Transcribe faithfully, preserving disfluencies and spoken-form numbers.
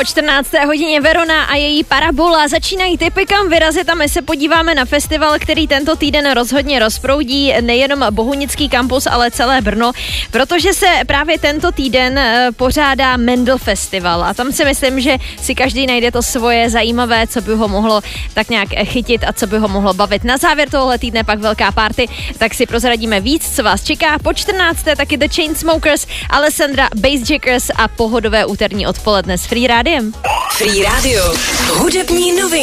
Po čtrnácté hodině Verona a její Parabola začínají typy, kam vyrazit, a my se podíváme na festival, který tento týden rozhodně rozproudí nejenom Bohunický kampus, ale celé Brno, protože se právě tento týden pořádá Mendel Festival a tam si myslím, že si každý najde to svoje zajímavé, co by ho mohlo tak nějak chytit a co by ho mohlo bavit. Na závěr tohohle týdne pak velká party, tak si prozradíme víc, co vás čeká. Po čtrnácté taky The Chainsmokers, Alessandra, Bassjackers a pohodové úterní odpoledne s Free Rádiem. Free Radio. Hudební novinky.